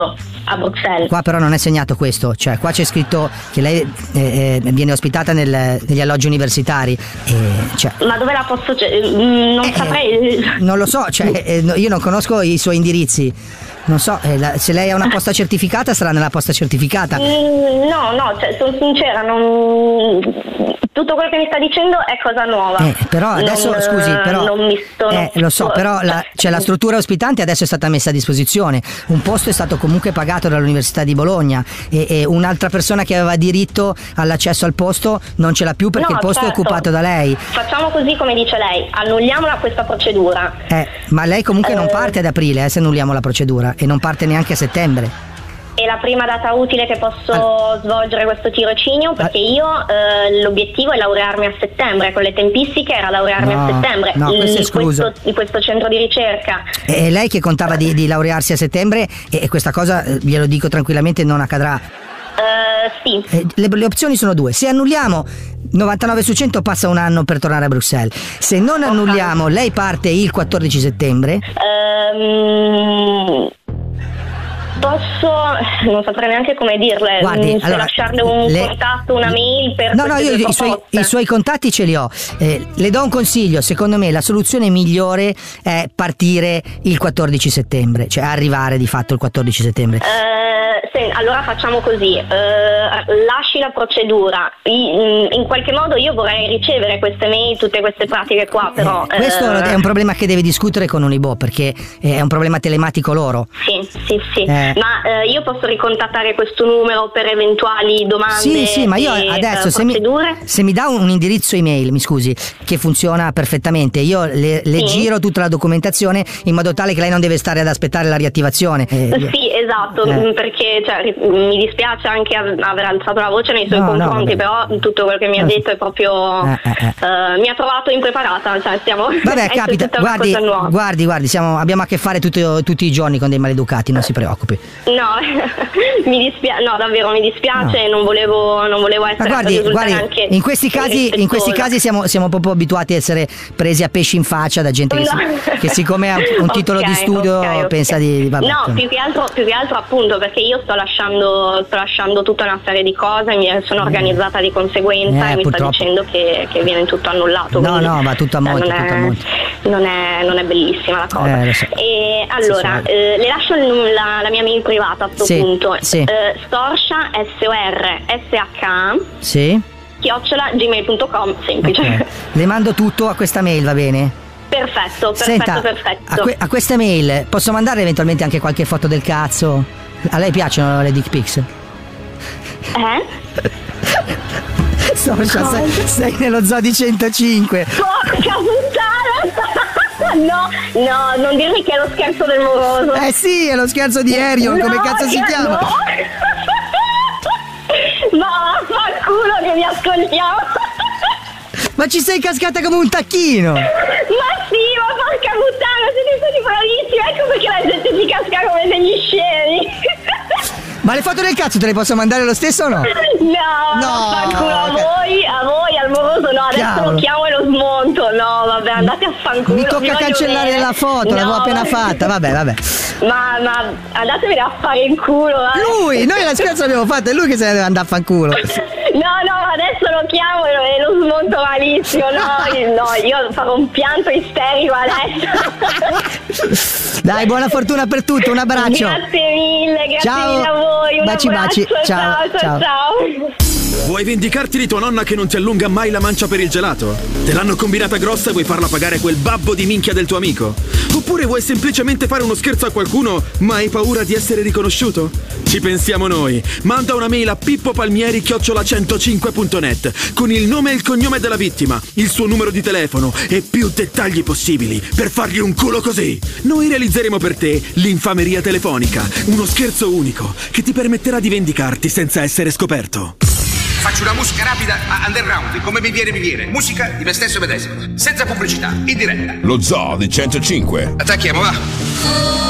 a Bruxelles. Qua però non è segnato questo, cioè qua c'è scritto che lei viene ospitata negli alloggi universitari. Cioè, ma dove la posso... non saprei. Non lo so, cioè io non conosco i suoi indirizzi. Non so, se lei ha una posta certificata sarà nella posta certificata. No, cioè, sono sincera, tutto quello che mi sta dicendo è cosa nuova. Però adesso, scusi, però non mi sono... lo so, però la struttura ospitante adesso è stata messa a disposizione. Un posto è stato comunque pagato dall'Università di Bologna e un'altra persona che aveva diritto all'accesso al posto non ce l'ha più perché il posto è occupato da lei. Facciamo così come dice lei, annulliamola questa procedura. Ma lei comunque non parte ad aprile se annulliamo la procedura, e non parte neanche a settembre. E la prima data utile che posso svolgere questo tirocinio? Perché io l'obiettivo è laurearmi a settembre, con le tempistiche era laurearmi a settembre. No, questo è escluso. In questo centro di ricerca. E lei che contava di laurearsi a settembre, e questa cosa, glielo dico tranquillamente, non accadrà. Sì. Le opzioni sono due: se annulliamo 99 su 100 passa un anno per tornare a Bruxelles, se non annulliamo lei parte il 14 settembre. Non saprei neanche come dirle. Guardi, se lasciarle un contatto, una mail per io i suoi contatti ce li ho. Le do un consiglio: secondo me la soluzione migliore è partire il 14 settembre, cioè arrivare di fatto il 14 settembre. Allora facciamo così, lasci la procedura, in qualche modo io vorrei ricevere queste mail, tutte queste pratiche qua, però questo è un problema che deve discutere con Unibo, perché è un problema telematico loro. Sì. Ma io posso ricontattare questo numero per eventuali domande? Sì, ma io adesso se mi dà un indirizzo email, mi scusi, che funziona perfettamente, io le giro tutta la documentazione in modo tale che lei non deve stare ad aspettare la riattivazione. Sì, esatto, perché mi dispiace anche aver alzato la voce nei suoi confronti, però tutto quello che mi ha detto è proprio mi ha trovato impreparata, cioè vabbè, capita, guardi, abbiamo a che fare tutti i giorni con dei maleducati, non si preoccupi. No, davvero mi dispiace, non volevo essere... Ma guardi, anche in questi casi siamo proprio abituati a essere presi a pesci in faccia da gente che siccome ha un titolo di studio pensa di... Vabbè, più che altro appunto perché io sto lasciando tutta una serie di cose, mi sono organizzata di conseguenza e mi sta dicendo che viene tutto annullato. No, va tutto a monte. Non è bellissima la cosa. Lo so. E allora le lascio la mia mail privata a questo punto. Storsha SORSHA @gmail.com, semplice. Okay. Le mando tutto a questa mail, va bene? Perfetto. Senta, a questa mail posso mandare eventualmente anche qualche foto del cazzo? A lei piacciono le dick pics? Storsha, sei nello zoo di 105. Porca puttana! No, non dirmi che è lo scherzo del moroso. Sì, è lo scherzo di Arion, come cazzo si chiama? No. Ma fanculo che mi ascoltiamo. Ma ci sei cascata come un tacchino. Ma sì, ma porca puttana, siete stati bravissimi. Ecco perché la gente si casca come degli scemi. Ma le foto del cazzo te le posso mandare lo stesso o no? No, fanculo a voi, al moroso no, adesso lo chiamo e lo smonto. No, vabbè, andate a fanculo. Mi tocca cancellare la foto, l'avevo appena fatta, vabbè. Ma andatevene a fare in culo. Noi la scherzo l'abbiamo fatta, è lui che se ne deve andare a fanculo. No, adesso lo chiamo e lo smonto malissimo. No, io farò un pianto isterico adesso. Dai, buona fortuna per tutto, un abbraccio. Grazie mille a voi. Un baci. Ciao. Vuoi vendicarti di tua nonna che non ti allunga mai la mancia per il gelato? Te l'hanno combinata grossa e vuoi farla pagare quel babbo di minchia del tuo amico? Oppure vuoi semplicemente fare uno scherzo a qualcuno ma hai paura di essere riconosciuto? Ci pensiamo noi. Manda una mail a pippopalmieri@105.net con il nome e il cognome della vittima, il suo numero di telefono e più dettagli possibili per fargli un culo così. Noi realizzeremo per te l'infameria telefonica, uno scherzo unico che ti permetterà di vendicarti senza essere scoperto. Faccio una musica rapida a underground, come mi viene. Musica di me stesso medesimo, senza pubblicità, in diretta. Lo Zoo di 105. Attacchiamo, va.